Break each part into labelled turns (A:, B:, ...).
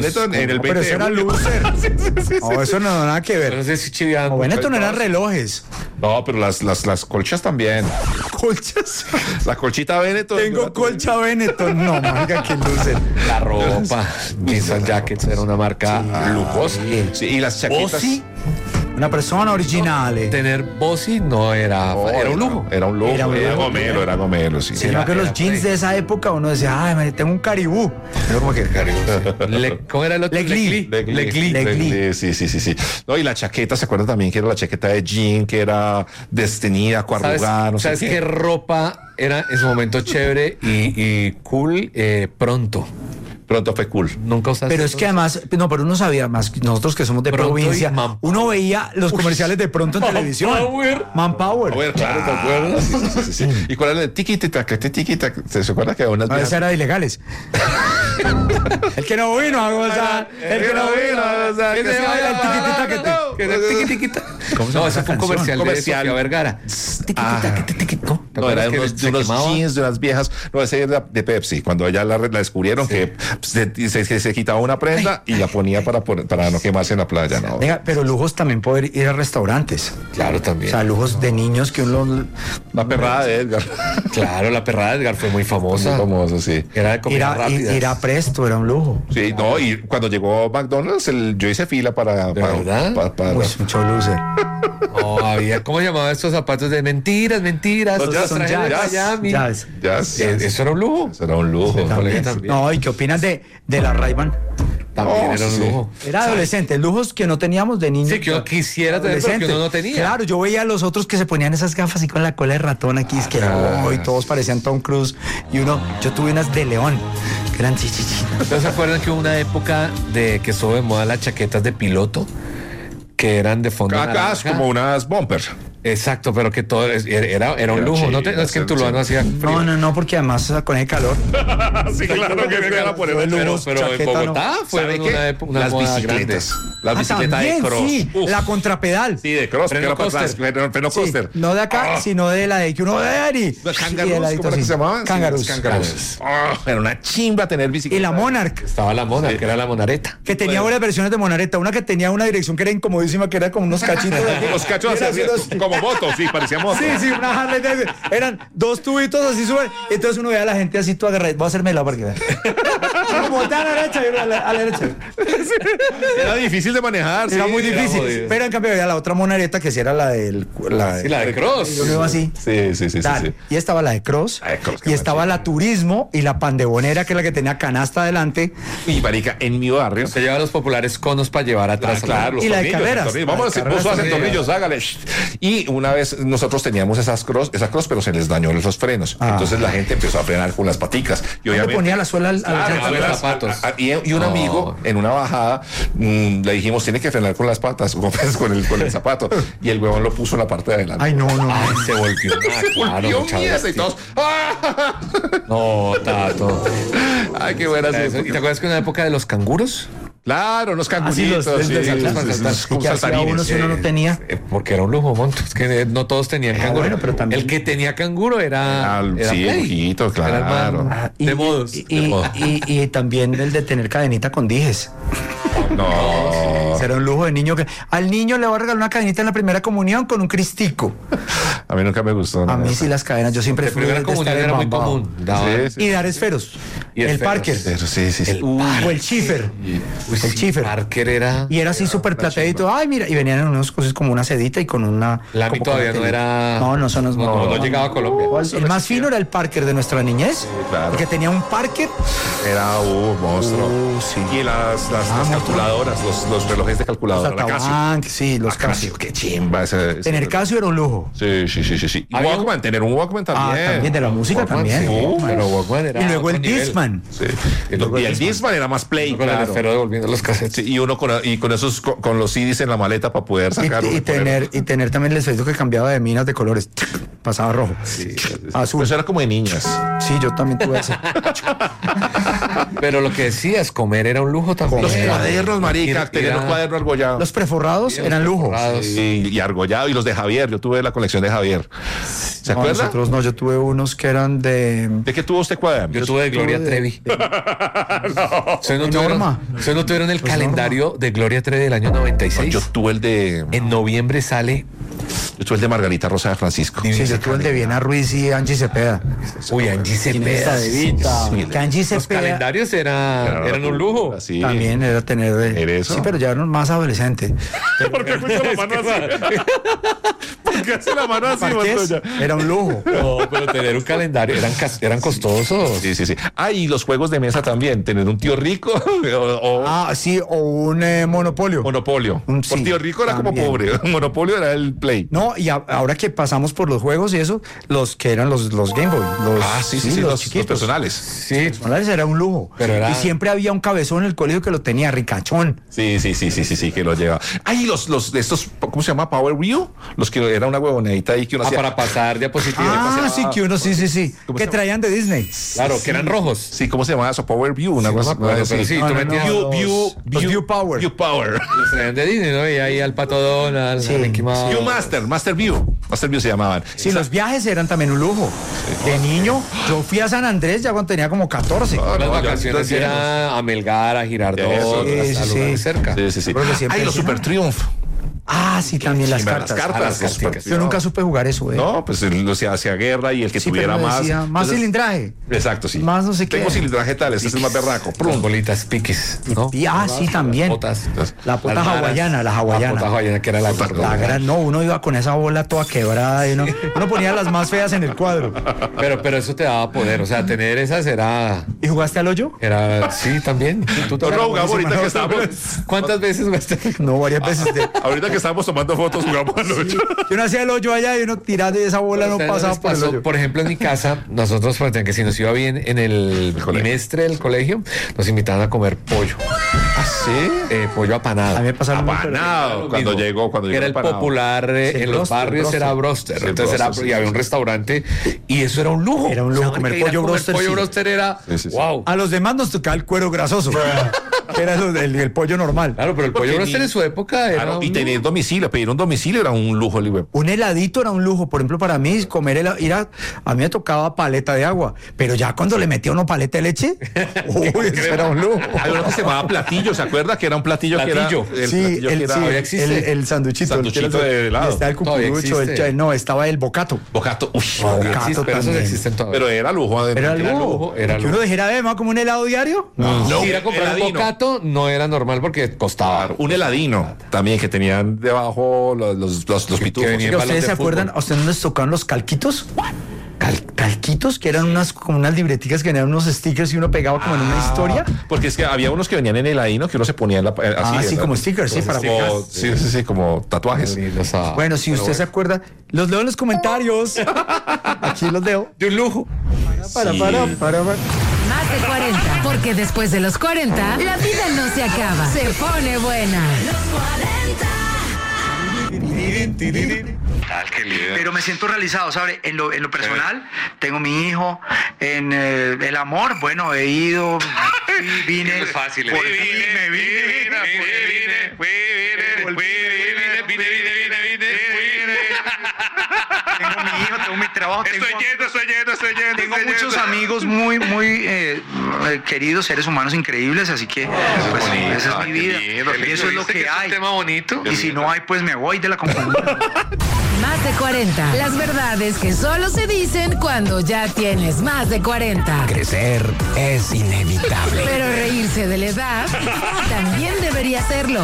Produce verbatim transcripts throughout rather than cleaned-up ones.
A: Benetton en el
B: No, pero
A: veinte
B: eso
A: de
B: era
A: julio.
B: loser.
A: Sí, sí, sí, sí.
B: No, eso no tiene nada que ver.
C: No sé si chiveaban
B: O
C: mucho
B: Benetton
C: de
B: eran
C: todos.
B: relojes.
A: No, pero las, las, las colchas también.
B: Colchas.
A: La colchita Benetton.
B: Tengo colcha Benetton. No, marica, que loser.
C: La ropa, jeans and jackets era una marca lujosa.
A: Sí, y las chaquetas.
C: Bossi,
B: Una persona originale.
C: tener Bossi no era,
A: No,
C: era un lujo.
A: Era un lujo.
B: Era
A: Era,
B: un lujo.
A: gomelo, era gomelo, sí.
B: Sí,
C: Era-
B: no, que los
C: era
B: jeans
C: rey.
B: de esa época uno decía, ay, man, tengo un caribú. Pero como que
C: Le- ¿Cómo era el otro?
B: Legli.
C: Legli.
A: Legli.
B: Legli.
A: Legli, Sí, sí, sí, sí. No, y la chaqueta, ¿se acuerdan también que era la chaqueta de jean, que era destenida,
C: ¿Sabes,
A: coarrugada, no sé
C: ¿sabes
A: qué?
C: qué ropa era en su momento chévere y, y cool? Eh, pronto.
A: Pronto fue cool.
C: Nunca usaste.
B: Pero es que
C: eso?
B: además, no, pero uno sabía más, nosotros que somos de
C: Pronto y
B: provincia,
C: Manpower.
B: uno veía los comerciales de pronto en televisión.
C: Manpower.
B: Manpower.
A: A ver, claro, ¿te acuerdas? Sí, sí, sí, sí. ¿Y cuál era el tiquitac, este tiquitac? ¿Se acuerda que unas
B: No,
A: viejas-
B: esa era de ilegales. El que no vino a gozar, el que no vino a gozar, que se vaya el tiquititaquete.
C: Que era tiquitiquita.
B: ¿Cómo se
C: No,
B: llama
C: ese
B: esa
C: fue un
B: canción?
C: comercial,
A: Comercial.
C: de Sofía Vergara. Tiquitiquitiquitiqui, ¿no? ¿Te
A: No, era
C: acuerdas
A: de
C: que
A: unos, de
C: se
A: unos
C: quemaba?
A: jeans de unas viejas. No, ese era de Pepsi. Cuando ella la, la descubrieron, que se, se, se- se quitaba una prenda y la ponía para, poner- para no quemarse en la playa. No.
B: Venga, pero lujos también poder ir a restaurantes.
C: Claro,
B: O
C: también.
B: sea, lujos de niños que uno
A: La perrada de Edgar.
C: Claro, la perrada de Edgar fue muy famosa.
A: Muy famoso, sí.
C: Era de comida
B: ir a,
C: rápida.
B: ir a Presto era un lujo.
A: Sí, no, y cuando llegó McDonald's, el- yo hice fila para. para,
C: verdad?
A: para- para-
B: Uy, mucho loser.
C: No, había, ¿cómo llamaba estos zapatos de mentiras, mentiras?
A: Los
C: Esos
A: jazz,
C: trajes de
A: jazz,
C: Miami.
B: jazz.
A: ya, sí,
C: Eh, Eso era un lujo.
A: eso era un lujo.
C: Sí, colega también.
B: No, ¿y qué opinas de, de la Ray-Ban?
C: También
A: Oh,
C: era un
A: sí.
C: lujo.
B: Era adolescente, lujos que no teníamos de niños.
C: Sí, que uno quisiera tener, pero que
B: Adolescente.
C: uno no tenía.
B: Claro, yo veía a los otros que se ponían esas gafas y con la cola de ratón aquí, es que oh, y todos parecían Tom Cruise. Y uno, yo tuve unas de león, que eran chichichi.
C: ¿Ustedes se acuerdan que hubo una época de que estuvo de moda las chaquetas de piloto? Que eran de fondo
A: Acá es
C: naranja?
A: como unas bumper.
C: Exacto, pero que todo es- era, era un
A: Era
C: lujo. No, te-
A: chido,
C: no es que en
A: sí,
C: Tuluá no
A: sí.
C: hacía frío.
B: No, no, no, porque además con el calor.
A: Sí, claro que me van a poner
B: Pero-
A: el
C: Pero,
B: lujos,
C: pero en
B: chaqueta,
C: Bogotá
B: no.
C: fue
A: ¿Sabe
C: una,
A: qué?
C: época- una
A: Las
C: moda
A: bicicletas.
C: grande.
A: Las
B: Ah,
A: bicicletas de
B: también,
A: cross.
B: sí,
A: Uf.
B: la contrapedal.
A: Sí, de cross.
C: Freno
A: que era para atrás,
C: coaster.
A: freno- freno
B: Sí,
A: coaster.
B: no de acá,
A: Ah.
B: sino de la de que uno ve y,
A: Los
B: y
A: Kangaroos,
B: el ladito
A: ¿cómo era que
B: así.
A: se llamaban?
B: Kangaroos.
A: Sí, los Kangaroos. Ah, era una chimba tener bicicleta.
B: Y la Monarch,
C: Estaba la mona, que era la monareta.
B: que tenía varias versiones de Monareta. Una que tenía una dirección que era incomodísima, que era como unos cachitos.
A: Los cachos
B: Era
A: así,
B: así, los-
A: como moto, sí, parecía moto.
B: Sí, sí, una Harley Davidson. Eran dos tubitos así suben. Entonces uno veía a la gente así toda agarrada. Voy a hacerme la porque vean. Como voltean a la derecha y uno a la, a la derecha.
A: Era difícil de manejar.
B: Era
A: sí,
B: muy
C: era
B: difícil.
C: jodido.
B: Pero en cambio había la otra monareta que sí era la del. La,
C: Sí, la de cross.
B: y uno iba así.
A: Sí, sí, sí, sí,
B: Tal.
A: sí.
B: Y estaba la de Cross.
A: La de Cross, que
B: y
A: más
B: estaba la Turismo y la Pandebonera, que es la que tenía canasta adelante.
A: Y marica, en mi barrio.
C: Se lleva los populares conos para llevar
A: Ah,
C: atrás.
A: claro, los
B: Y la de
A: tornillos,
B: carreras.
A: los tornillos.
B: La
A: Vamos a
B: de
A: hacer
B: carreras
A: puso a hacer
C: también.
A: tornillos, hágale. Y una vez nosotros teníamos esas cross, esas cross, pero se les dañó los frenos.
B: Ah.
A: Entonces la gente empezó a frenar con las paticas. Y
B: Le
A: obviamente.
B: ponía la suela al, al-
A: Claro,
B: al-
C: a los
A: suelas,
C: zapatos.
A: a- a- y, y un
C: No.
A: amigo en una bajada mm, le dijimos tiene que frenar con las patas, o pues, con el, con el zapato. Y el huevón lo puso en la parte de adelante.
B: Ay, no, no. no.
C: Ay, se volvió. Ah, claro,
A: Volvió
C: mucha
A: mierda y
C: bestia.
A: todos. ¡Ah!
C: No, Tato.
A: Ay, qué buena.
C: Era eso. ¿Y te acuerdas que en la época de los canguros?
A: Claro, unos
B: Así
A: canguritos.
B: los
A: sí,
B: del
A: sí,
B: saltar,
A: sí, sí,
B: saltar.
A: sí, como
B: ¿Qué hacía
A: saltarines,
B: uno si uno
A: sí.
B: no tenía?
C: Eh, Porque era un lujo, monto. Es que eh, no todos tenían
B: Ah,
C: canguro.
B: bueno, pero también-
C: El que tenía canguro era.
A: Ah,
C: era
A: sí,
C: Play.
A: lujito,
C: Era el man
A: claro.
B: Ah, y-
C: de modos.
B: Y,
C: de
B: y-
C: modos.
B: y- y también el de tener cadenita con dijes.
A: No.
B: Será un lujo de niño que al niño le va a regalar una cadenita en la primera comunión con un cristico.
A: A mí nunca me gustó.
B: A
A: nada.
B: mí sí las cadenas, yo siempre
C: La
B: fui
C: primera
B: de
C: comunión
B: estar
C: era muy
B: embambado.
C: común. Daban-
A: Sí, sí.
B: Y dar esferos.
C: Y
B: el
C: esferos.
B: Parker.
A: Pero sí, sí, sí.
C: El
A: Uy,
B: O el Schiffer.
C: Uy,
B: el
C: sí,
B: Schiffer.
C: Parker era.
B: Y era así súper plateadito. Ay, mira. Y venían en unas cosas como una sedita y con una.
C: La
B: como
C: todavía
B: con
C: no era.
B: No, no, son los.
C: No, no, no llegaba a Colombia.
B: El más fino era el Parker de nuestra niñez.
A: claro.
B: El que tenía un Parker.
A: Era un monstruo.
B: Uh, sí.
A: Y las, las,
B: Ah,
A: las
B: monstruo.
A: calculadoras, los, los relojes de
B: Los
A: calculadora. La Casio.
B: Atabank, sí, los
A: La
B: Casio.
A: Casio, qué chimba ese. ese
B: Tener
A: reloj.
B: Casio era un lujo.
A: Sí, sí, sí, sí, sí. Y
C: Había
A: Walkman, tener un Walkman
B: Ah,
A: también.
B: también de la música
C: Walkman,
B: también.
C: sí,
B: Walkman.
C: pero Walkman era
B: Y luego el
C: otro nivel.
B: Discman.
A: Sí.
C: Y luego
A: Y
C: el
A: el Discman era más play,
C: Con el
A: claro.
C: esfero devolviendo los cassettes.
A: Sí, y uno con, y con esos con, con los C Ds en la maleta para poder
B: Y,
A: sacar
B: y tener, y tener también el efecto que cambiaba de minas de colores. Pasaba rojo.
A: Sí,
B: Azul.
A: eso era como de niñas.
B: Sí, yo también tuve ese.
C: Pero lo que decías, comer era un lujo también.
A: Los
B: Eh,
A: cuadernos, marica,
C: ir-
A: tener
C: ir
A: los
C: a-
A: cuadernos argollados.
B: Los preforrados
C: Sí, los
B: eran lujo.
C: preforrados.
A: Sí, y argollado y los de Javier. Yo tuve la colección de Javier. ¿Se
B: No,
A: acuerda?
B: nosotros no, yo tuve unos que eran de...
A: ¿De qué tuvo usted cuaderno?
C: Yo tuve de Gloria
B: de-
C: Trevi. ¿Ustedes no,
B: De
C: tuvieron,
B: Norma.
C: ustedes no tuvieron el
B: Pues
C: calendario de Gloria Trevi del año noventa y
A: No,
C: seis?
A: yo tuve el de.
C: En noviembre sale.
A: Yo tuve el de Margarita Rosa de Francisco.
B: Sí, yo tuve el de Viena Ruiz y Angie Cepeda.
C: Uy, Angie Cepeda.
A: sí,
B: Que Angie
C: Los
B: Cepeda
C: calendarios era-
A: Era una
C: eran un lujo.
A: locura, sí.
B: también era tener de...
A: ¿Era eso?
B: Sí, pero ya eran más adolescentes.
A: ¿Por qué puso la mano así? ¿Por qué hace la mano así,
B: Marqués,
A: Montoya?
B: era un lujo.
C: No, pero tener un calendario eran, cas- eran costosos.
A: Sí, sí, sí. Ah, y los juegos de mesa también. Tener un tío rico o, o
B: Ah, sí, o un eh, monopolio.
A: Monopolio.
B: Un-
A: Por
B: sí,
A: tío rico era
B: también.
A: como pobre. Monopolio era el play.
B: No, y a- ahora que pasamos por los juegos y eso, los que eran los, los Game Boy. Los,
A: Ah, sí, sí, sí, los, los
B: chiquitos.
A: personales.
C: Sí,
B: Personales era un lujo.
C: Pero era-
B: Y siempre había un cabezón en el colegio que lo tenía, ricachón.
A: Sí, sí, sí, sí, sí, sí, que lo lleva. Ay, los, los, de estos, ¿cómo se llama? Power Wheel. Los que era una huevonadita ahí que uno
C: ah,
A: hacía.
C: para pasar diapositivas.
B: Ah, sí, que uno, sí, sí, sí.
A: ¿Cómo
B: Que
A: se llama?
B: traían de Disney.
C: Claro, que eran rojos.
A: Sí, ¿cómo se llamaba eso? Power View, una
C: Sí,
A: cosa
C: no me acuerdo,
A: así.
C: pero sí,
B: No,
C: tú
B: no,
C: metías
B: no,
A: View,
B: los-
A: View,
B: los View Power.
A: View Power.
C: los traían de Disney, ¿no? Y ahí al Pato Donald,
B: Sí,
C: a Mickey Mouse.
A: View Master, Master View. Master View se llamaban.
B: Sí, los viajes eran también un lujo. De niño, yo fui a San Andrés ya cuando tenía como catorce.
A: Ah,
C: Las
A: no, ya-
C: vacaciones
A: ya-
C: era a Melgar, a Girardot,
A: Eso,
B: sí,
C: hasta
B: sí,
C: lugares
B: sí.
C: cerca.
A: Sí, sí, sí.
B: Creo que siempre
A: Ay, los
B: sí,
A: Super
B: ¿no?
A: Triumph.
B: Ah, sí, también las
A: Sí,
B: cartas.
A: Las cartas.
C: Ah, las
A: los Super
C: carticas.
B: Yo nunca supe jugar eso, eh.
A: No, pues el- se hacía guerra y el que
B: Sí,
A: tuviera
B: pero me
A: más.
B: decía, más
A: Entonces-
B: cilindraje.
A: Exacto, sí.
B: Más no sé qué.
A: Tengo cilindraje tal, este es el más berraco.
C: Con bolitas, piques, ¿no?
B: Y, ah, sí, también.
C: Botas.
B: La pota
C: Las varas.
B: hawaiana, la hawaiana.
C: La pota hawaiana, que era la
B: La gran, no, uno iba con esa bola toda quebrada y uno, uno ponía las más feas en el cuadro.
C: Pero, pero eso te daba poder, o sea, tener esas era...
B: ¿Y jugaste al hoyo?
C: Era, sí, también. ¿Tú
A: No, no, jugamos ahorita que
C: buenísima.
A: estábamos.
C: ¿Cuántas veces jugaste?
B: No, varias veces. De,
A: Ahorita que estábamos tomando fotos, jugamos al ocho.
B: yo no hacía el hoyo allá y uno tirando y esa bola no
C: ¿Ustedes no
B: pasaba
C: les
B: por el
C: pasó?
B: hoyo.
C: Por ejemplo, en mi casa, nosotros, porque que si nos iba bien en el
A: colegio.
C: trimestre del colegio, nos invitaban a comer pollo.
A: ¿Ah, sí?
C: Eh, pollo apanado.
B: A mí me pasaron mucho-
A: Apanado. Cuando
C: Mismo.
A: llegó, cuando
C: Que
A: llegó
C: era el
A: apanado.
C: popular eh,
B: Sí,
C: en los
B: broster,
C: barrios
B: broster.
C: era broster.
A: Sí,
C: Entonces
A: broster,
C: era,
A: sí,
C: y había
A: sí,
C: un
A: sí.
C: restaurante y eso era un lujo.
B: Era un lujo,
C: O sea,
B: comer
C: ir a
B: pollo broster,
C: Pollo
B: sí.
C: broster era
A: Sí, sí, sí.
C: wow.
B: A los demás nos tocaba el cuero grasoso. que era lo del- el pollo normal.
C: Claro, pero el
A: Porque
C: pollo broster
A: ni-
C: en su época era
A: Claro, y
C: un
A: tener domicilio, pedir un domicilio era un lujo, Libre.
B: Un heladito era un lujo. Por ejemplo, para mí, comer helado, ir a, a mí me tocaba paleta de agua. Pero ya cuando le metía uno paleta de leche, uy, eso era un lujo.
A: Hay uno que se llamaba platillo, ¿se acuerda? Que era un platillo,
C: Platillo.
A: que era. El
B: sí,
A: platillo
B: el,
A: que era.
B: sí,
C: todavía
B: el,
C: existe.
B: el sanduchito.
A: Sanduchito
B: el que era-
A: de helado.
B: Está el
C: Todavía
B: cucurucho, el
C: existe.
B: cha- no, estaba el bocato.
A: Bocato. Uy,
B: Oh,
A: bocato.
B: Bocato
C: existe, pero esos
B: también.
C: existen todavía.
A: Pero era lujo adentro.
B: Era
C: Era
B: lujo.
C: lujo, era
B: que
C: lujo.
B: uno dijera, ve, ¿más como un helado diario?
A: No,
C: ir a comprar un
A: heladino.
C: bocato no era normal porque costaba.
A: Claro, un heladino también que tenían debajo los, los, los, los pitufos.
C: venía-
B: Oiga,
C: balón
B: ¿ustedes
C: de
B: se
C: fútbol.
B: acuerdan? ¿A ustedes no les tocaban los calquitos? Cal- calquitos, que eran unas como unas libreticas que tenían unos stickers y uno pegaba como en una historia.
A: Porque es que había unos que venían en heladino que uno se ponía en la, eh, así.
B: Ah, sí,
A: ¿verdad?
B: como stickers, sí, para pegar.
A: como, sí, sí, sí, como tatuajes.
C: Los, ah,
B: Bueno, si
C: pero
B: usted se acuerda, los leo en los comentarios. Aquí los leo.
C: de un lujo.
B: Para,
A: Sí.
B: para, para, para.
D: Más de cuarenta, porque después de los cuarenta, la vida no se acaba, se pone buena.
B: Pero me siento realizado, ¿sabe? En lo, en lo personal, tengo mi hijo. En eh, el amor, bueno, he ido, fui, vine.
C: Eso es fácil, ¿eh?
B: por-
C: Vine,
B: vine, vine, vine, vine, vine, Tengo mi hijo, tengo mi trabajo. Tengo,
A: yendo, estoy yendo, estoy yendo.
B: tengo muchos amigos muy, muy eh, eh, queridos, seres humanos increíbles, así que pues,
A: bonito,
B: esa es
A: ah,
B: mi
A: qué
B: vida.
A: lindo, qué
B: Y eso es lo
C: ¿Viste
B: que
C: es
B: hay.
C: un tema bonito?
B: Y si no hay, pues me voy de la compañía.
D: Más de cuarenta, las verdades que solo se dicen cuando ya tienes más de cuarenta.
E: Crecer es inevitable.
D: Pero reírse de la edad también debería serlo.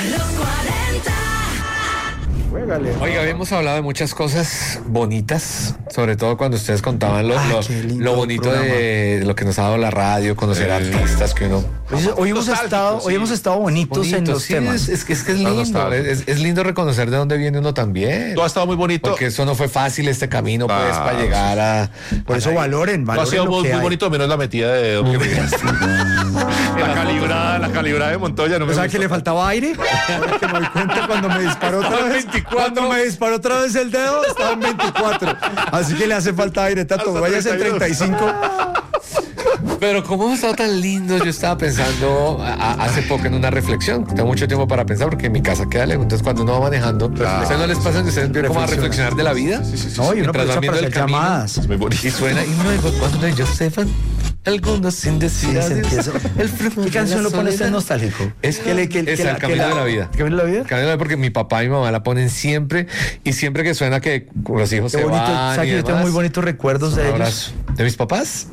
C: Oiga, habíamos hablado de muchas cosas bonitas, sobre todo cuando ustedes contaban lo,
B: Ah,
C: lo,
B: qué lindo
C: lo bonito
B: programa.
C: de lo que nos ha dado la radio, conocer
A: Eh.
C: artistas que uno...
B: Hoy, hoy hemos
A: Nostálgico,
B: estado, hoy
A: sí.
B: hemos estado bonitos en
C: Bonito,
B: los
C: sí,
B: temas.
C: Es, es que es, que es
A: Está
C: lindo,
A: nostálgico.
C: es, es lindo reconocer de dónde viene uno también.
A: Todo ha estado muy bonito.
C: Porque eso no fue fácil este camino, pues,
A: Ah,
C: para llegar a...
B: Por eso valoren,
A: Todo ha
B: valoren
A: sido
B: lo
A: muy,
B: que
A: muy
B: hay.
A: bonito, menos la metida de dedo que me diste. La calibrada, la calibrada de Montoya. No me
B: O sea,
A: gustó.
B: que le faltaba aire. Ahora que me doy cuenta cuando me disparó otra vez.
C: veinticuatro.
B: Cuando me disparó otra vez el dedo, estaba en veinticuatro. Así que le hace falta aire, Tato.
A: Hasta
B: Váyase en
A: treinta y dos.
B: treinta y cinco.
C: Pero como ha estado tan lindo, yo estaba pensando a- a- hace poco en una reflexión. Tengo mucho tiempo para pensar porque en mi casa queda lejos. Entonces cuando uno va manejando, ¿a ustedes no les pasa que ustedes empiezan como a reflexionar de la vida?
B: No, y uno
C: Mientras van
B: aprovecha
C: viendo
B: para
C: el
B: hacer
C: camino.
B: llamadas.
A: Es muy bonito.
C: Y suena, y luego cuando ellos se van, algunos sin decir
B: Sí, se
C: adiós,
B: empieza.
C: el frío
B: ¿Qué
C: de
B: canción
C: la
B: lo pone usted
C: soledad.
B: nostálgico?
C: Es
B: que le- que-
C: es
B: que
C: el
B: la- que
C: camino
B: la-
C: de la vida.
B: ¿El camino de la vida?
C: Camino de la vida, porque mi papá y mi mamá la ponen siempre y siempre que suena que los hijos
B: Qué
C: se
B: bonito.
C: van
B: ¿Sabes
C: y
B: que yo tengo
C: demás,
B: muy bonitos recuerdos de
C: un
B: ellos?
C: abrazo. ¿De mis papás?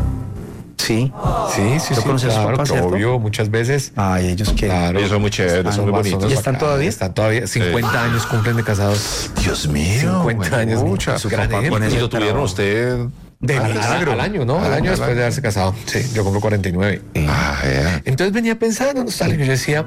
B: Sí.
C: Sí, sí,
B: ¿Tú
C: sí,
B: conoces a sus
C: claro,
B: papás,
C: que
B: cierto?
C: obvio, muchas veces.
B: Ay, ellos que.
C: Claro.
A: Ellos son muy chéveres, son muy
C: Ah,
A: bonitos.
B: ¿Y están todavía?
C: Están todavía. cincuenta años cumplen de casados.
A: Dios mío.
C: cincuenta años.
A: Mucha.
C: Su
A: Gran
C: gran
A: ejemplo.
C: ejemplo.
A: Y lo tuvieron usted.
B: De
C: Al,
B: milagro.
C: al año, ¿no? Al
A: Ah,
C: año
A: al
C: después
A: año.
C: de haberse casado. Sí, yo cumplo cuarenta y nueve.
A: Ah, ya.
C: Entonces venía pensando, nostálgico, yo decía,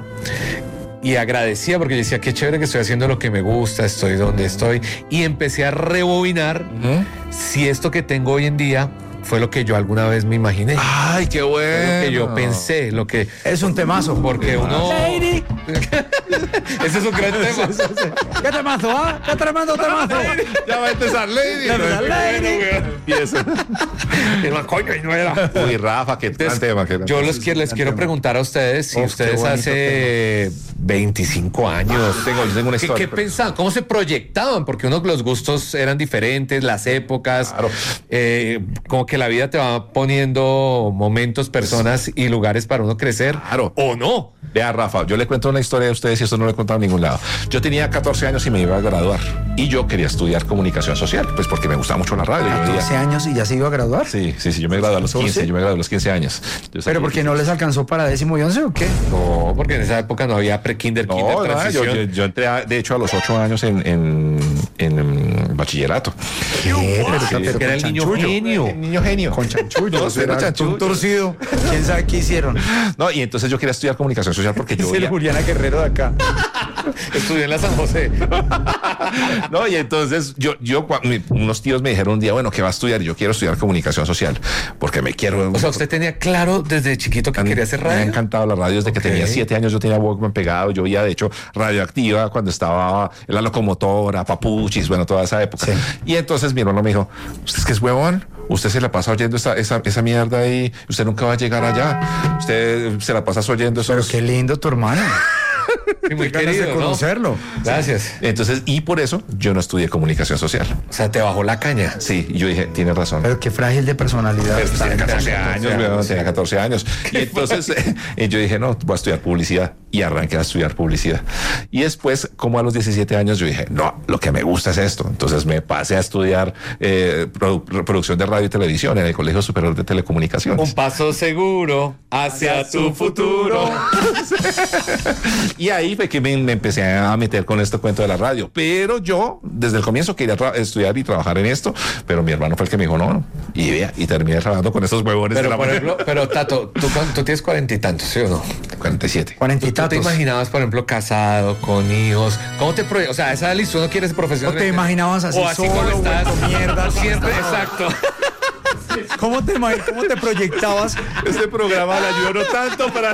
C: y agradecía porque yo decía, qué chévere que estoy haciendo lo que me gusta, estoy donde estoy, y empecé a rebobinar si esto que tengo hoy en día fue lo que yo alguna vez me imaginé,
A: Ay, qué
C: fue
A: bueno.
C: lo que yo pensé, lo que...
B: Es un temazo.
C: Porque uno...
B: Lady.
C: Ese es un gran tema.
B: ¿Qué temazo, ah? ¿Qué tremendo temazo?
A: Ya va a empezar Lady.
B: Ya va a empezar Lady.
A: Empieza.
C: Y no, coño, y no era.
A: Uy, Rafa, qué gran tema. qué gran
C: Yo
A: tema.
C: los quiero, les quiero preguntar a ustedes si
B: Uf, qué
C: ustedes
B: bonito
C: hace veinticinco años
A: Tengo, yo tengo una
C: ¿Qué,
A: historia.
C: qué pensaban? ¿Cómo se proyectaban? Porque uno los gustos eran diferentes, las épocas,
A: Claro.
C: eh, como que la vida te va poniendo momentos, personas y lugares para uno crecer.
A: Claro.
C: ¿O no?
A: Vea, Rafa, yo le cuento una historia a ustedes y esto no lo he contado en ningún lado. Yo tenía catorce años y me iba a graduar y yo quería estudiar comunicación social, pues porque me gustaba mucho la radio. Yo veía-
B: catorce años y ya se iba a graduar.
A: Sí, sí, sí, yo me gradué a los quince,
B: ¿catorce?
A: yo me gradué a los quince años. Yo
B: Pero
A: salí-
B: porque no les alcanzó para décimo y once o qué?
C: No, porque en esa época no había pre-kinder, kinder,
A: No, nada, yo,
C: transición.
A: yo, yo entré, a- de hecho, a los ocho años en, en, en, em, bachillerato.
B: ¿Qué? Pero,
C: Sí,
B: pero
C: que era
B: con
C: el niño
B: chanchullo.
C: genio.
A: El niño genio.
B: Con chanchullo.
A: No,
B: o sea,
A: era
B: era
A: chanchullo.
B: un torcido. ¿Quién sabe qué hicieron?
A: No, y entonces yo quería estudiar comunicación social porque yo
B: Es el
A: veía-
B: Juliana Guerrero de acá.
C: Estudié en la San José.
A: No, y entonces yo, yo cua- mi- unos tíos me dijeron un día, bueno, ¿qué va a estudiar? Y yo quiero estudiar comunicación social porque me quiero.
C: O sea, usted tenía claro desde chiquito que
A: A mí
C: quería hacer
A: Me ha
C: radio.
A: encantado la radio desde que
C: Ok.
A: tenía siete años. Yo tenía Walkman pegado. Yo veía, de hecho, Radioactiva cuando estaba en la locomotora, Papuchis, bueno, toda esa época.
B: Sí.
A: Y entonces mi hermano me dijo, ¿usted es que es huevón? Usted se la pasa oyendo esa, esa, esa mierda ahí. Usted nunca va a llegar allá. Usted se la pasa oyendo eso.
B: Pero qué lindo tu hermano.
C: Sí, muy
B: Qué ganas de
C: querido, ¿no?
B: conocerlo.
C: Gracias.
A: Entonces, y por eso yo no estudié comunicación social.
C: O sea, te bajó la caña.
A: Sí, y yo dije, tiene razón.
B: Pero qué frágil de personalidad.
A: Pero
B: está.
A: tenía catorce años, weón, tenía catorce años. Y entonces eh, yo dije, no, voy a estudiar publicidad. Y arranqué a estudiar publicidad. Y después, como a los diecisiete años, yo dije, no, lo que me gusta es esto. Entonces me pasé a estudiar eh, produ- producción de radio y televisión en el Colegio Superior de Telecomunicaciones.
C: Un paso seguro hacia tu futuro.
A: Y ahí fue que me, me empecé a meter con este cuento de la radio. Pero yo, desde el comienzo, quería tra- estudiar y trabajar en esto. Pero mi hermano fue el que me dijo, no, no. Y vea, y terminé trabajando con esos huevones de
C: Pero,
A: la
C: por
A: mañana.
C: ejemplo, pero Tato, tú, cuan- tú tienes cuarenta y tantos, ¿sí o no?
A: cuarenta y siete.
B: Cuarenta y
C: ¿Tú te
B: tantos.
C: imaginabas, por ejemplo, casado, con hijos? ¿Cómo te proyectas? O sea, esa listo, ¿no quieres profesión?
B: ¿O te imaginabas así
C: O así
B: solo,
C: como estás.
B: vuelto mierda?
C: Siempre, exacto.
B: ¿Cómo te, imag- ¿Cómo te proyectabas?
A: Este programa le ayudó no tanto para...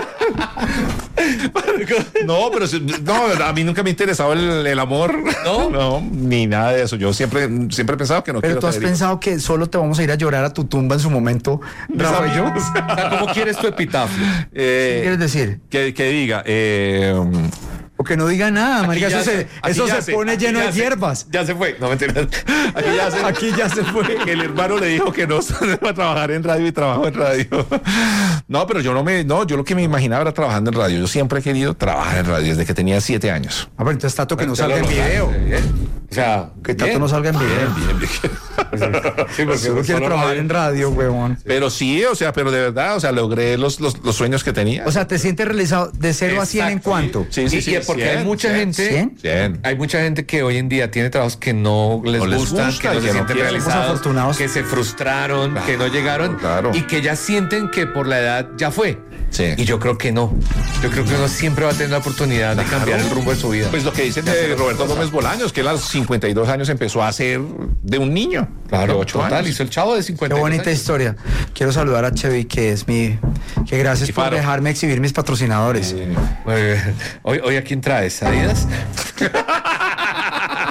A: No, pero si- no, a mí nunca me ha interesado el, el amor.
C: ¿No?
A: No, ni nada de eso. Yo siempre, siempre he pensado que no
B: Pero
A: quiero
B: tú has
A: tener hijos.
B: pensado que solo te vamos a ir a llorar a tu tumba en su momento, Rafa y yo.
C: O sea, ¿cómo quieres tu epitafio?
A: Eh,
B: ¿Qué quieres decir?
A: que, que diga, eh,
B: O que no diga nada, marica.
C: ya
B: Eso se,
C: se- aquí
B: eso
C: ya
B: se
C: se-
B: pone
C: aquí
B: lleno
C: ya
B: de
C: se-
B: hierbas.
C: Ya se fue. No, mentira.
A: aquí ya se,
B: Aquí ya se fue.
A: que el hermano le dijo que no iba a trabajar en radio y trabajó en radio. No, pero yo no me, no, yo lo que me imaginaba era trabajando en radio. Yo siempre he querido trabajar en radio desde que tenía siete años.
B: Ah, pero entonces Tato que no
C: Ya
B: salga
C: lo
B: en
C: lograste,
B: video.
C: bien. O sea,
B: Que Tato
C: bien.
B: no salga en video.
A: Bien, bien.
C: Sí, porque
B: Solo quiere
C: solo
B: trabajar
C: radio.
B: en radio, huevón.
A: Pero sí, o sea, pero de verdad, o sea, logré los, los, los sueños que tenía.
B: O sea, ¿te sientes realizado de cero a cien en
C: Exacto.
B: cuánto?
A: sí, sí,
C: Y-
A: sí.
C: y porque
A: cien,
C: hay mucha
A: cien,
C: gente,
B: ¿cien?
A: cien.
C: hay mucha gente que hoy en día tiene trabajos que no les,
A: No les
C: gustan,
A: gusta
C: que no
A: y
C: se
A: que no
C: sienten
A: quieren.
B: Somos
C: realizados,
B: afortunados.
C: que se frustraron, que no llegaron
A: claro.
C: y que ya sienten que por la edad ya fue.
A: Sí.
C: Y yo creo que no. Yo creo que uno siempre va a tener la oportunidad de cambiar el rumbo de su vida.
A: Pues lo que dicen de Roberto Gómez Bolaños, que a los cincuenta y dos años empezó a ser de un niño.
C: claro,
A: de ocho
C: total,
A: años.
C: hizo el chavo de cincuenta.
B: Qué bonita historia. Quiero saludar a Chevy, que es mi... Que gracias
A: Y
B: por
A: Faro.
B: dejarme exhibir mis patrocinadores.
C: Muy bien. Hoy, hoy a quién traes, Adidas.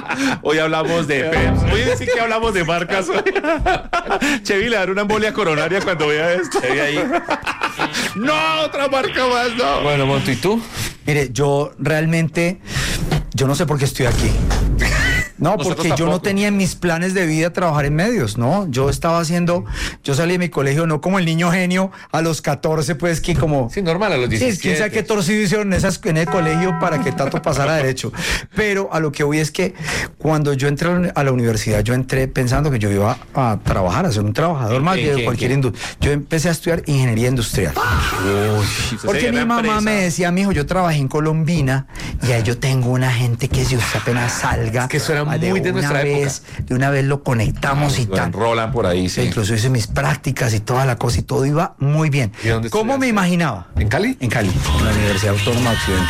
A: Hoy hablamos de Pepsi. Hoy sí que hablamos de marcas. Chevy le dará una embolia coronaria cuando vea esto.
C: Chevy ahí.
A: No, otra marca más, no.
C: Bueno, Monto, ¿y tú?
B: Mire, yo realmente, yo no sé por qué estoy aquí. No,
A: Nosotros
B: porque yo no
A: tampoco.
B: tenía en mis planes de vida trabajar en medios, ¿no? Yo estaba haciendo, yo salí de mi colegio, no como el niño genio a los catorce, pues que como...
C: Sí, normal, a los
B: Sí,
C: diecisiete.
B: quién sabe qué torcido hicieron en, esas, en el colegio para que Tato pasara derecho. Pero a lo que voy es que cuando yo entré a la- a la universidad, yo entré pensando que yo iba a trabajar, a ser un trabajador más
A: ¿En
B: de
A: qué,
B: cualquier
A: en
B: industria. Yo empecé a estudiar ingeniería industrial. Porque mi mamá me decía, mijo, yo trabajé en Colombina y ahí yo tengo una gente que si usted apenas salga,
C: Es que eso era muy de
B: una
C: nuestra
B: vez, de una vez lo conectamos y
A: Lo
B: tal.
A: enrolan por ahí, sí.
B: Incluso hice mis prácticas y toda la cosa y todo iba muy bien.
C: ¿Y dónde
B: ¿Cómo me
C: estudiaste?
B: imaginaba?
C: ¿En Cali?
B: En Cali, en la Universidad Autónoma de Occidente.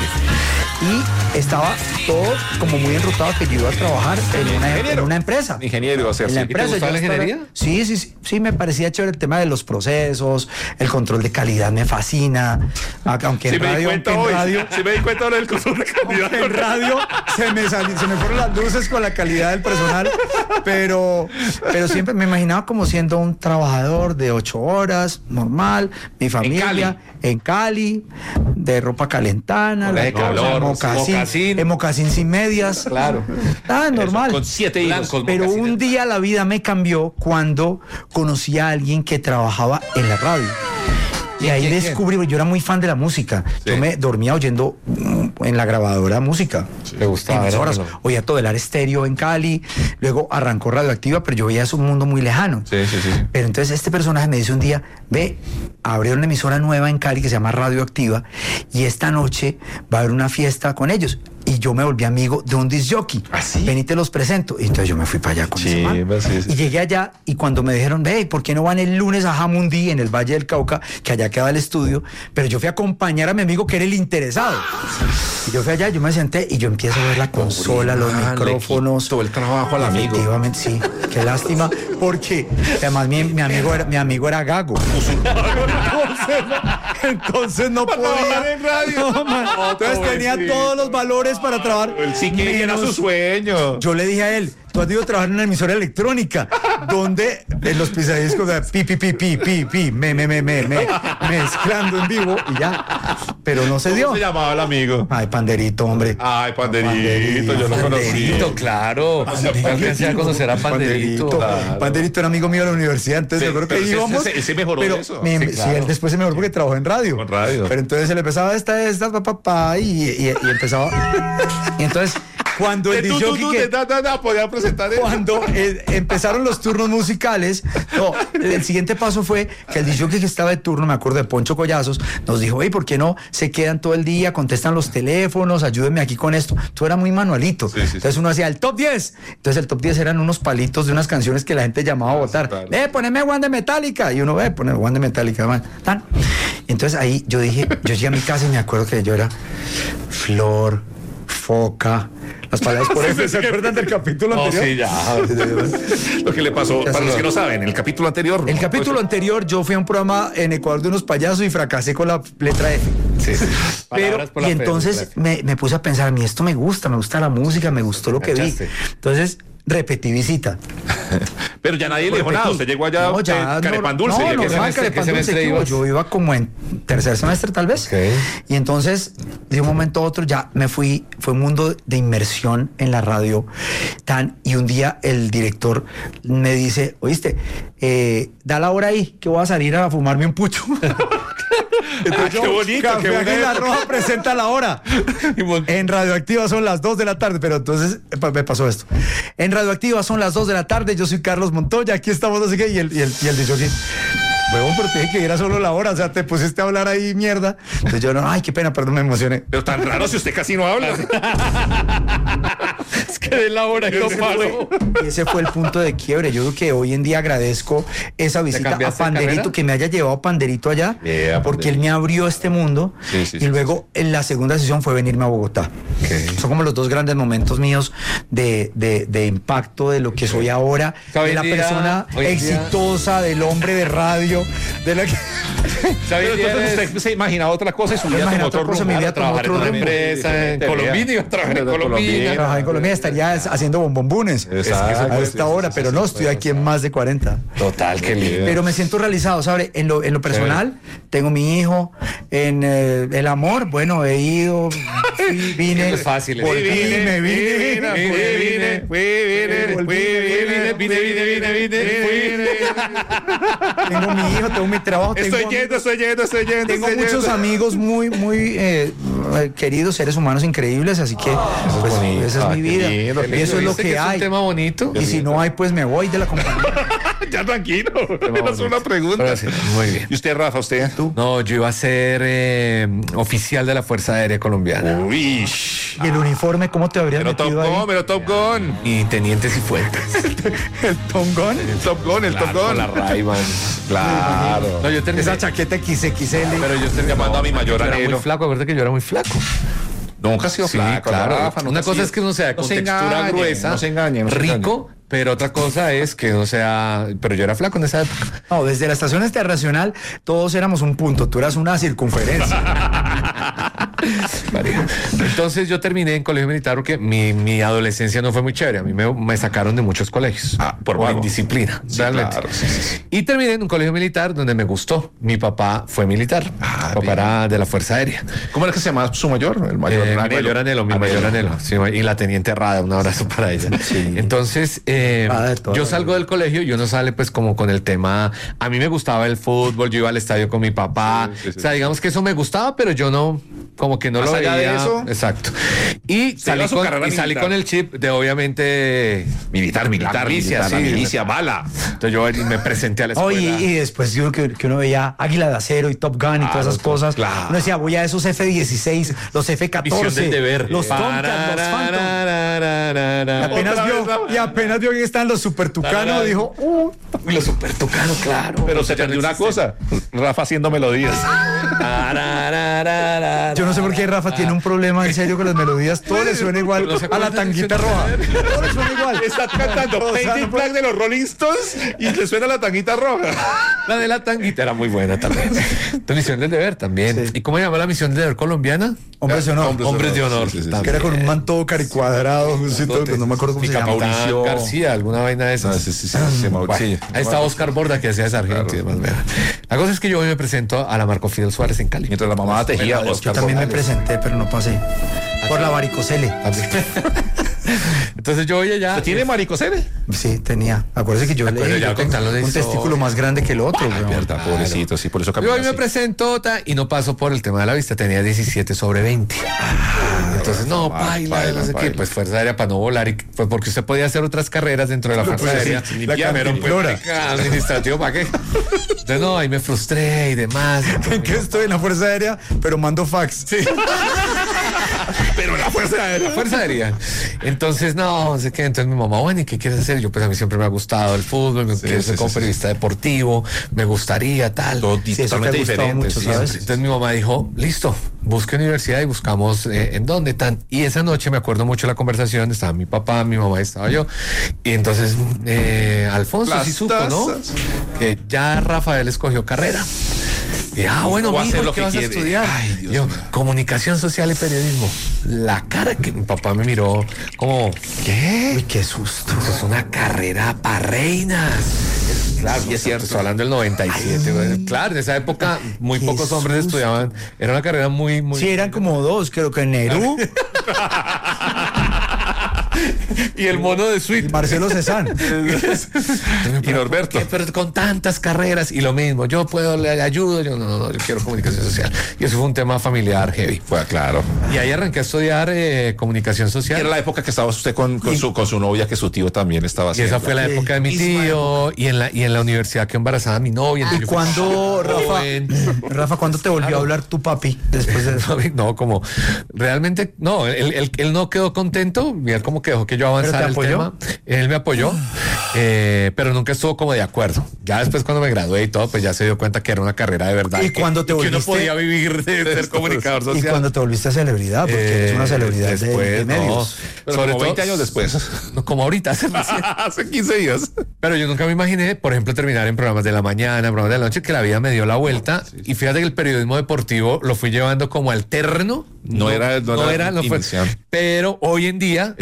B: Y estaba todo como muy enrutado que yo iba a trabajar en una, en una empresa.
A: Ingeniero iba a ser,
B: En la
A: sí. ¿Y te
B: empresa.
C: gustaba
B: yo
C: la
B: estaba-
C: ingeniería?
B: Sí, sí, sí, sí, me parecía chévere el tema de los procesos, el control de calidad me fascina, aunque
A: Sí
B: en
A: me di
B: radio,
A: cuenta
B: aunque en
A: hoy.
B: radio,
A: Sí me di cuenta ahora del control de calidad.
B: en radio se me sali- se me fueron las luces con la calidad del personal, pero, pero siempre me imaginaba como siendo un trabajador de ocho horas, normal, mi familia, en Cali, de ropa calentana,
A: Con
B: la
A: de
B: cosa,
A: calor,
B: mocasín,
C: mocasín.
B: en mocasín sin medias.
C: Claro.
B: Ah, normal.
A: Con siete hijos.
C: Blancos,
B: Pero
C: mocasines.
B: un día la vida me cambió cuando conocí a alguien que trabajaba en la radio. Y ahí
C: quién, quién?
B: descubrí, yo era muy fan de la música. Yo me dormía oyendo mm, en la grabadora música.
C: Me gustaba,
B: En mis
C: era
B: horas.
C: bueno.
B: Oía todo el estéreo en Cali, luego arrancó Radioactiva, pero yo veía eso un mundo muy lejano.
A: Sí, sí, sí.
B: Pero entonces este personaje me dice un día, ve, abrieron una emisora nueva en Cali que se llama Radioactiva y esta noche va a haber una fiesta con ellos. Y yo me volví amigo de un disc jockey.
A: ¿Ah, sí?
B: Ven y te los presento. Y entonces yo me fui para allá con ese man.
A: Chimba, sí, sí.
B: Y llegué allá y cuando me dijeron, ve, ¿por qué no van el lunes a Jamundí en el Valle del Cauca? Que allá queda el estudio. Pero yo fui a acompañar a mi amigo que era el interesado. Y yo fui allá, yo me senté y yo empiezo a ver la consola, los
A: Ah, le
B: micrófonos.
A: quitó el trabajo al amigo.
B: Efectivamente, sí. Qué lástima. Porque además mi, mi amigo era, mi amigo era gago. Entonces no, entonces no podía.
A: trabajar en radio.
B: No, man. Entonces tenía
A: pobrecito.
B: todos los valores para trabajar.
A: Él sí que era su
B: menos-
A: sueño.
B: Yo le dije a él, tú has ido a trabajar en una emisora electrónica donde en los pisadiscos de pi, pi, pi, pi, pi, pi, me, me, me, me, me, mezclando en vivo y ya. Pero no se dio.
A: ¿Cómo se llamaba el amigo?
B: Ay, Panderito, hombre.
A: Ay, Panderito, yo lo conocí.
C: Panderito, claro. Yo alcancé a conocer a Panderito.
B: Panderito, Panderito era amigo mío de la universidad, entonces
A: Sí,
B: yo creo que
A: pero ese-
B: íbamos.
A: ese- ese mejoró
B: pero
A: de eso.
B: me-
A: Sí,
B: sí,
A: claro.
B: él después se mejoró porque trabajó en radio.
A: Con radio.
B: Pero entonces él empezaba esta, esta, pa, pa, pa, y, y, y empezaba. Y entonces, cuando el
A: De tú,
B: disc
A: tú,
B: jockey
A: tú,
B: que-
A: de da, da, da, podía presentar eso.
B: cuando eh, empezaron los turnos musicales, no, el siguiente paso fue que el disc jockey que estaba de turno, me acuerdo de Poncho Collazos, nos dijo, hey, ¿por qué no se quedan todo el día, contestan los teléfonos, ayúdenme aquí con esto? Todo era muy manualito.
A: Sí, sí, sí.
B: Entonces uno hacía el top diez. Entonces el top diez eran unos palitos de unas canciones que la gente llamaba a votar.
A: claro.
B: Eh, poneme One de Metallica. Y uno, ve, poneme One de Metallica, man. Tan. Y entonces ahí yo dije, yo llegué a mi casa y me acuerdo que yo era Flor, Foca, las palabras por eso. ¿Se acuerdan del capítulo
C: No,
B: anterior?
C: sí, ya.
A: Lo que le pasó,
B: Ya
A: para
B: se
A: los
B: lo-
A: que no saben, el capítulo anterior.
B: El capítulo anterior yo fui a un programa en Ecuador de unos payasos y fracasé con la letra F.
C: Sí, sí.
B: Pero,
C: Palabras por la
B: y
C: fe,
B: entonces
C: letra F.
B: me, me puse a pensar, a mí esto me gusta, me gusta la música, me gustó lo que vi.
C: Cachaste.
B: Entonces repetí visita.
A: Pero ya nadie le dijo nada. Usted llegó allá
B: No, ya,
A: eh, carepán dulce.
B: No,
A: ¿y qué
B: normal,
A: semestre?
B: carepán
C: ¿Qué
B: dulce,
C: semestre
B: ¿qué hubo?
C: ibas?
B: Yo iba como en tercer semestre tal vez.
C: Ok.
B: Y entonces, de un momento a otro, ya me fui, fue un mundo de inmersión en la radio. Tan, y un día el director me dice, oíste, eh, da la hora ahí, que voy a salir a fumarme un pucho.
A: Ah, qué bonito,
B: Café
A: qué buena
B: Águila
A: época.
B: Roja presenta la hora. En Radioactiva son las dos de la tarde, pero entonces eh, pa- me pasó esto. En Radioactiva son las dos de la tarde, yo soy Carlos Montoya, aquí estamos, no sé qué, y el, y el, y el de jockey, huevón, pero te dije que era solo la hora, o sea, te pusiste a hablar ahí mierda. Entonces yo, no, ay, qué pena, perdón, me emocioné.
A: Pero tan raro si usted casi no habla.
C: Es que de la hora no paro.
B: Y ese fue el punto de quiebre. Yo creo que hoy en día agradezco esa visita a
C: cambiaste de
B: Panderito,
C: carrera?
B: que me haya llevado Panderito allá,
A: Yeah,
B: porque él
A: Panderito.
B: me abrió este mundo.
A: Sí, sí,
B: y
A: sí,
B: luego en la segunda sesión fue venirme a Bogotá. Son como los dos grandes momentos míos de, de, de impacto de lo que soy ahora,
C: O sea, hoy
B: de
C: en
B: la
C: día-
B: persona
C: hoy en día-
B: exitosa, del hombre de radio, de la que...
C: ¿Sabes?
A: Pero entonces usted se imaginaba otra cosa y su
B: Yo
A: vida
B: imaginaba
A: tomó
B: otra
A: otro
B: cosa,
A: rumbo.
B: mi vida
C: Trabajar
B: tomó
C: en
B: otro
C: una
B: rumbo.
C: empresa en
A: Te
C: Colombia,
A: vea.
C: iba a trabajar en
A: De
C: Colombia.
B: Trabajaba en Colombia, estaría haciendo bombombunes
A: Exacto.
B: a esta hora, pero no, estoy aquí en más de cuarenta.
C: Total, qué lindo.
B: Pero me siento realizado, ¿sabes? En lo, en lo personal, tengo mi hijo. En eh, el amor, bueno, he ido, fui, vine.
C: Es fácil.
B: Por
C: Sí,
B: ti,
C: vine,
B: me vine,
C: vine,
B: fui,
C: vine, fui, vine,
B: volví,
C: fui, vine, vine, vine, vine, vine, fui.
B: Tengo mi hijo, tengo mi trabajo.
A: Estoy
B: tengo,
A: yendo, estoy yendo, estoy yendo.
B: tengo
A: estoy
B: muchos
A: yendo.
B: amigos muy, muy eh, queridos, seres humanos increíbles, así que pues,
A: bonito.
B: esa es
A: Ah,
B: mi
A: qué
B: vida.
A: lindo, qué
B: Y eso es lo
C: ¿Viste
B: que
C: es
B: hay.
C: un tema bonito?
B: Y si no hay, pues me voy de la compañía.
A: Ya tranquilo. Es una pregunta.
C: Pero sí, muy bien.
A: ¿Y usted, Rafa, usted? ¿Tú?
C: No, yo iba a ser eh, oficial de la Fuerza Aérea Colombiana.
A: Uy.
B: ¿Y el uniforme cómo te habrías
A: Pero Top
B: metido ahí?
A: Gun, pero Top Gun.
C: Y teniente Cifuentes.
B: ¿El Tom Gun?
A: El Top Gun, el Top
C: Con
A: Gun.
C: la Ray-Ban.
A: Claro.
C: No, yo terminé.
B: Esa chaqueta X X L.
C: Pero yo terminé
A: Llamando a mi mayor
C: yo era muy
A: anhelo.
C: flaco, acuérdate que yo era muy flaco.
A: Nunca ha sido
C: Sí,
A: flaco.
C: claro.
A: Rafa, nunca
C: Una
A: ha
C: cosa
A: sido.
C: es que uno sea
A: No
C: con
A: se
C: textura
A: engañe,
C: gruesa,
A: no se engañe, no se
C: rico, pero otra cosa es que no sea. Pero yo era flaco en esa época.
B: No, desde la estación internacional todos éramos un punto, tú eras una circunferencia.
C: María. Entonces yo terminé en colegio militar porque mi, mi adolescencia no fue muy chévere. A mí me, me sacaron de muchos colegios.
A: Ah, por
C: por
A: vago.
C: indisciplina,
A: Sí,
C: realmente.
A: claro, sí, sí, sí.
C: Y terminé en un colegio militar donde me gustó. Mi papá fue militar.
A: Ah,
C: mi papá
A: bien.
C: era de la Fuerza Aérea.
A: ¿Cómo era que se llama su mayor? El mayor
C: Eh, mi
A: anhelo.
C: mayor anhelo, mi mayor anhelo. Sí, y la teniente Rada, un abrazo para ella. Entonces, eh,
B: Rada de toda
C: yo
B: la
C: salgo del colegio y uno sale pues como con el tema. A mí me gustaba el fútbol, yo iba al estadio con mi papá.
A: Sí, sí, sí.
C: O sea, digamos que eso me gustaba, pero yo no, como que no
A: Más
C: lo
A: allá de
C: veía.
A: eso,
C: Exacto. Y
A: se
C: salí,
A: iba a su
C: con,
A: carrera
C: y salí
A: militar.
C: con el chip de obviamente
A: Militar, militar,
C: la milicia,
A: militar,
C: sí.
A: la milicia, bala.
C: Entonces yo me presenté a la escuela.
B: Oye, y después yo que, que uno veía Águila de Acero y Top Gun y todas esas cosas.
A: claro.
B: Uno decía, voy a esos F dieciséis, los F catorce,
C: Visión del deber.
B: los Tomcat, los Phantom. Y apenas
A: Otra
B: vio,
A: vez, Rafa.
B: y apenas vio que están los Super Tucano, dijo, uh,
C: Uy, los super tucanos, claro.
A: Pero se perdió una cosa. Rafa haciendo melodías.
B: yo no sé por qué Rafa tiene un problema en serio con las melodías, todo le suena igual
C: No se
B: a la
C: acuerdan de
B: tanguita
C: Visión
B: roja.
C: del Deber.
B: Todo le suena igual.
A: Está cantando
B: O sea,
A: Painted
B: no puede-
A: Black de los Rolling Stones y le suena la tanguita roja.
C: La de la tanguita era muy buena también. La misión del deber también.
B: Sí.
C: ¿Y cómo se llama la misión del deber colombiana?
B: Hombres de honor.
A: Hombres
C: Hombres de honor.
A: Sí, sí, sí,
B: Que
C: también.
B: era con un manto caricuadrado, pues no me acuerdo cómo
C: Y
B: se llama.
C: Capitán
A: Mauricio.
C: García, alguna vaina de esas.
A: sí, sí, sí, sí, Mauricio.
C: Ahí está Oscar Borda que hacía sargento y demás. vea. La cosa es que yo hoy me presento a la Marco Fidel Suárez en Cali.
A: Mientras la mamá tejía,
B: Yo
A: Oscar
B: también me
A: Morales.
B: presenté, pero no pasé. Por la varicocele.
C: También. Entonces yo voy allá.
A: ¿Tiene maricocele?
B: Sí, tenía. Acuérdese que yo
C: Acuérdate,
B: leí
C: ya
B: yo tengo
C: contarlo de
B: un
C: historia.
B: testículo más grande que el otro. weón.
A: Verdad, pobrecito, sí, por eso
C: Yo
A: caminó
C: hoy me
A: así.
C: presento ta, y no paso por el tema de la vista, tenía diecisiete sobre veinte. Entonces, no,
A: baila,
C: baila,
A: baila,
C: no sé qué,
A: baila.
C: pues fuerza aérea para no volar, y, pues porque usted podía hacer otras carreras dentro de la fuerza
B: pues,
C: aérea.
B: sí,
C: Y
B: la
C: primero, pues,
B: cantimplora.
C: marica, administrativo, ¿para qué? Entonces, no, ahí me frustré y demás.
B: ¿En qué estoy? En la Fuerza Aérea, pero mando fax. Sí.
A: Pero la fuerza aérea.
C: La fuerza aérea. Entonces, no, no sé qué. Entonces mi mamá, bueno, ¿y qué quieres hacer? Yo, pues a mí siempre me ha gustado el fútbol, me quiero
A: sí,
C: ser como
A: sí,
C: periodista deportivo, me gustaría tal.
A: Todo
B: Sí, eso te
A: totalmente
B: ha gustado
A: diferente.
B: mucho,
A: sí,
B: ¿sabes?
A: sí, sí.
C: Entonces mi mamá dijo, listo, busque universidad y buscamos eh, en dónde tan. Y esa noche me acuerdo mucho la conversación, estaba mi papá, mi mamá, estaba yo. Y entonces eh, Alfonso
A: Las
C: sí supo, ¿no?
A: tazas.
C: Que ya Rafael escogió carrera. Y ah, bueno,
A: Voy a hacer
C: mijo,
A: lo
C: ¿qué
A: que
C: vas a
A: quiere.
C: estudiar?
A: Ay, Dios
C: yo,
A: mío.
C: comunicación social y periodismo. La cara que mi papá me miró como, ¿qué?
B: Uy, qué susto.
C: Eso es una carrera para reinas. Claro, y es cierto, estoy hablando del noventa y siete. güey. Claro, en esa época muy
B: Qué
C: pocos hombres
B: susto.
C: estudiaban. Era una carrera muy, muy.
B: Sí, eran como dos, creo que Nerú
C: Y el mono de
B: y
C: suite.
B: Marcelo Cezanne.
A: Y Norberto.
C: ¿Qué? Pero con tantas carreras y lo mismo. Yo puedo, le ayudo. Yo no, no, no, yo quiero comunicación social. Y eso fue un tema familiar heavy.
A: Fue claro.
C: Y ahí arranqué a estudiar eh, comunicación social.
A: Era la época que estaba usted con, con, su, con su novia, que su tío también estaba
C: Y
A: haciendo.
C: esa fue la
B: Sí.
C: época de mi
B: Misma
C: tío y en la y en la universidad que embarazada a mi novia.
B: ¿Y
C: Entonces yo fui
B: cuándo, Rafa,
C: joven.
B: Rafa, cuándo te volvió a hablar tu papi después de eso?
C: No, como realmente, no, él, él, él no quedó contento, mira cómo que dejó que yo avanzara
B: te
C: el
B: apoyó?
C: tema. Él me apoyó, eh, pero nunca estuvo como de acuerdo. Ya después cuando me gradué y todo, pues ya se dio cuenta que era una carrera de verdad.
B: ¿Y
C: que-
B: cuando te
C: y que uno
B: volviste-
C: podía vivir de ser comunicador
B: Y
C: social.
B: cuando te volviste celebridad, porque eres una
C: Eh,
B: celebridad de-
C: después,
B: de, medios.
C: no.
A: Pero
C: Sobre
A: como
C: todo-
A: veinte años después.
C: No, como ahorita, hace recién.
A: Hace quince días.
C: Pero yo nunca me imaginé, por ejemplo, terminar en programas de la mañana, programas de la noche, que la vida me dio la vuelta. Y fíjate que el periodismo deportivo lo fui llevando como alterno.
A: No era- no era
C: no fue.
A: inicial.
C: Pero hoy en día
A: Está en eso.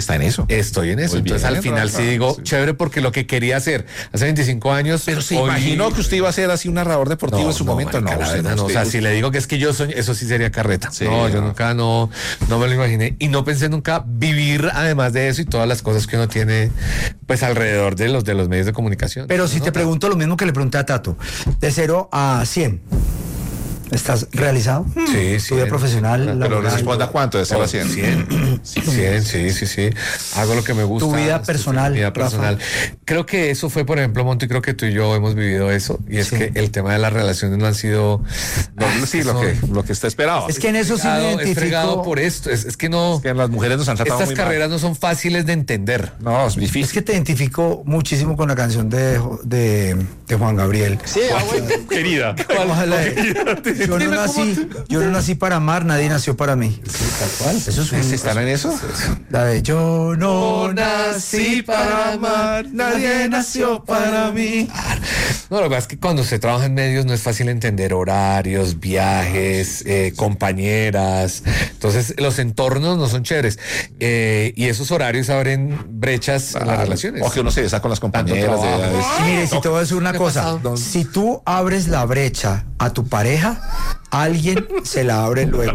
A: eso.
C: Estoy en eso.
A: Muy bien,
C: Entonces al final sí digo,
A: sí.
C: chévere, porque lo que quería hacer hace veinticinco años.
A: Pero se
C: hoy-
A: imaginó que usted iba a ser así un narrador deportivo en su momento.
C: marica,
A: No,
C: la
A: usted
C: verdad, no. O
A: usted-
C: sea, si le digo que es que yo soy, eso sí sería carreta.
A: Sí,
C: no, yo
A: no.
C: nunca no, no me lo imaginé. Y no pensé nunca vivir además de eso y todas las cosas que uno tiene pues alrededor de los de los medios de comunicación.
B: Pero si
C: ¿no?
B: te pregunto lo mismo que le pregunté a Tato, de cero a cien, ¿estás realizado?
C: Sí,
B: Tu vida
C: sí.
B: profesional,
A: Pero
B: laboral,
A: responda cuánto de cero
C: Oh,
A: a cien.
C: cien. cien, sí, sí, sí. Hago lo que me gusta.
B: Tu vida
C: Este,
B: personal,
C: Mi vida
B: Rafa.
C: personal. Creo que eso fue, por ejemplo, Monto, y creo que tú y yo hemos vivido eso. Y es
B: Sí.
C: que el tema de las relaciones no han sido.
A: Lo- sí, lo que, lo que usted esperaba.
B: Es que en eso sí me
C: fregado, es fregado
B: identifico.
C: por esto. Es, es que no.
A: Que las mujeres nos han tratado
C: Estas
A: muy
C: carreras
A: mal.
C: no son fáciles de entender.
A: No, es difícil.
B: Es que te identifico muchísimo con la canción de, de, de Juan Gabriel.
A: querida.
B: Ojalá. Yo no nací, yo no nací para amar, nadie nació para mí.
A: Tal cual.
B: Eso es un-
A: ¿Están en eso?
B: La de yo no nací para amar, nadie nació para mí.
C: No, lo que pasa es que cuando se trabaja en medios no es fácil entender horarios, viajes, eh, compañeras. Entonces, los entornos no son chéveres. Eh, y esos horarios abren brechas en las relaciones.
A: O que uno se besa con las compañeras.
C: Tanto
A: de-
C: trabajo.
B: Y mire, si te voy a decir una
C: Me ha
B: cosa,
C: pasado.
B: si tú abres la brecha a tu pareja, alguien se la abre luego.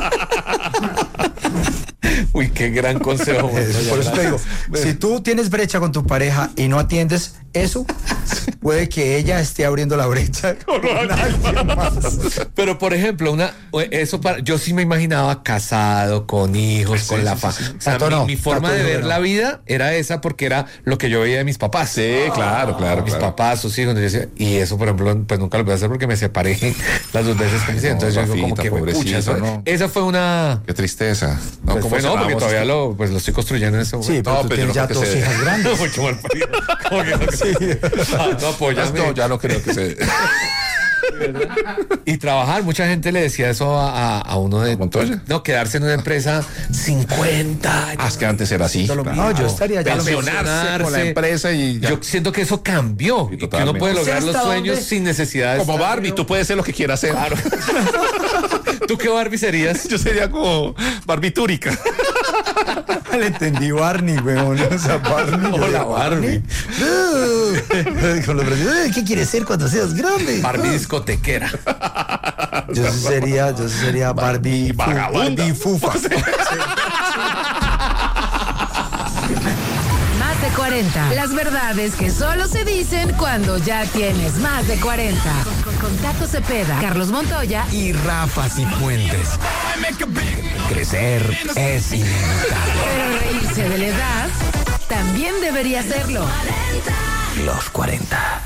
C: Uy, qué gran consejo. Montoya,
B: Por eso te digo,
C: gracias.
B: si tú tienes brecha con tu pareja y no atiendes eso, puede que ella esté abriendo la brecha con alguien más.
C: Pero por ejemplo, una eso para yo sí me imaginaba casado, con hijos, con la fa. O sea,
B: Tato
C: mi,
B: no,
C: mi forma
B: Tato
C: de
B: no,
C: ver
B: no.
C: la vida era esa porque era lo que yo veía de mis papás.
A: Sí, claro, claro.
C: Mis
A: claro.
C: papás, sus hijos, entonces yo decía, y eso por ejemplo, pues nunca lo voy a hacer porque me separé las dos veces que me hicieron.
A: no,
C: Entonces yo digo como
A: Rafita,
C: que
A: pobrecito,
C: pucha, eso-
A: no.
C: esa fue una
A: Qué tristeza. No,
C: pues
A: ¿cómo
C: fue, no, porque
A: cerramos
C: todavía
A: esto?
C: lo, pues, lo estoy construyendo en ese momento.
B: Sí, pero
A: No,
B: tú
A: pero yo
B: tienes ya
A: creo que
B: dos
A: se-
B: hijas grandes.
C: Mucho mal parido. Como que no, no, no, apóyame.
A: No, ya no creo que se.
C: Y trabajar, mucha gente le decía eso a, a- a uno de
A: Montoya?
C: no, quedarse en una empresa cincuenta años.
A: Ah, es que antes era así.
B: Solo-
A: claro.
B: No, yo estaría ya.
A: Pensionarse con la empresa y ya.
C: Yo siento que eso cambió
A: Sí,
C: y que uno
A: totalmente.
C: puede
B: O sea,
C: lograr los
B: ¿hasta
C: sueños
B: dónde?
C: sin necesidad de
A: Como
C: estar-
A: Barbie, tú puedes ser lo que quieras ser.
C: Claro. ¿Tú qué Barbie serías?
A: Yo sería como barbitúrica.
B: Le entendí Barney, weón. O sea, Barney. yo
C: Hola,
B: digo,
C: Barbie.
B: Uh, con los brazos, "Eh, ¿qué quieres ser cuando seas grande?
C: Barbie discotequera.
B: Yo sí sería, yo sí sería Barbie,
A: vagabunda.
B: Barbie fufa.
D: Más de cuarenta. Las verdades que solo se dicen cuando ya tienes más de cuarenta. Con, con, con Tato Cepeda, Carlos Montoya y
E: Y Rafa Cifuentes. Crecer es inevitable.
D: pero reírse de la edad también debería serlo.
E: Los cuarenta.